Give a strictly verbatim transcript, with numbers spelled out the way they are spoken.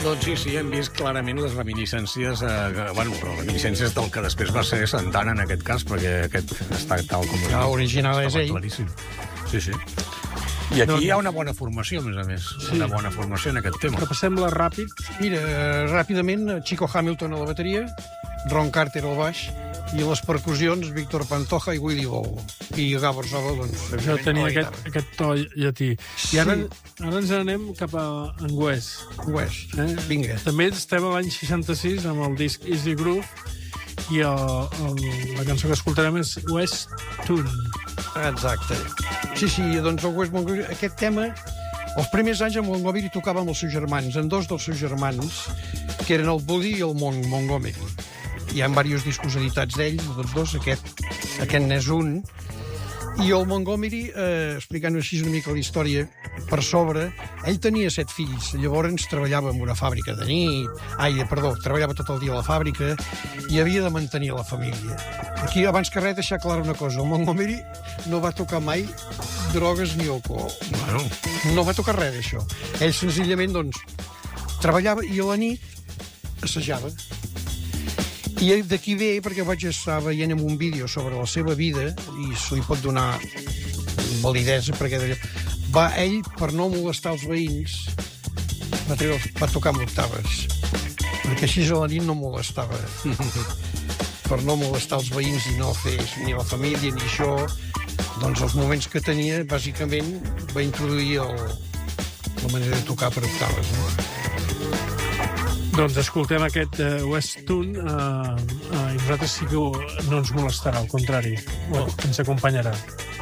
Doncs sí, sí, hem vist clarament les reminiscències, eh, bueno, reminiscències del que després va ser Santana en aquest cas, perquè aquest està tal com... Ja, original és ell. Claríssim. Sí, sí. I aquí No, hi ha una bona formació, a més a més. Sí. Una bona formació en aquest tema. Repassem-la ràpid. Mira, eh, ràpidament, Chico Hamilton a la bateria, Ron Carter al baix, i a les percussions, Víctor Pantoja i Willy Bobo. I Gabor Szabo, doncs... Jo tenia aquest, aquest to llatí. I ara, Sí. ara ens anem cap a anglès. West. Eh? Vinga. També estem a l'any seixanta-sis amb el disc Easy Groove i el, el, la cançó que escoltarem és West Tune. Exacte. Sí, sí, doncs el West Montgomery, aquest tema... Els primers anys en Montgomery tocava amb els seus germans, en dos dels seus germans, que eren el Buddy i el Mon Montgomery. Hi ha diversos discos editats d'ells, tots dos, aquest, aquest n'és un. I el Montgomery, eh, explicant així una mica la història, per sobre, ell tenia set fills, llavors treballava en una fàbrica de nit, ai, perdó, treballava tot el dia a la fàbrica i havia de mantenir la família. Aquí, abans que res, deixar clar una cosa, el Montgomery no va tocar mai drogues ni alcohol. Bueno, No va tocar res d'això. Ell senzillament, doncs, treballava i a la nit assajava. I d'aquí ve, perquè vaig estar veient en un vídeo sobre la seva vida, i se li pot donar validesa, perquè va ell, per no molestar els veïns, va, treure, va tocar amb octaves, perquè així a la nit no molestava. Per no molestar els veïns i no fer ni la família ni això, doncs els moments que tenia, bàsicament, va introduir el, la manera de tocar per octaves. No? Doncs escoltem aquest uh, West Tune uh, uh, i nosaltres sí que no ens molestarà, al contrari, no. Ens acompanyarà.